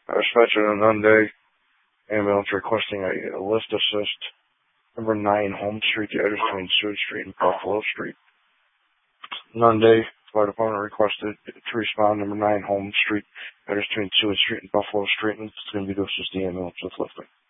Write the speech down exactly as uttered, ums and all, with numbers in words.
Dispatcher on Monday, ambulance requesting a, a lift assist. Number nine, Home Street, the address between Seward Street and Buffalo Street. Monday, fire department requested to respond. Number nine, Home Street, address between Seward Street and Buffalo Street, and it's going to be to assist the ambulance with lifting.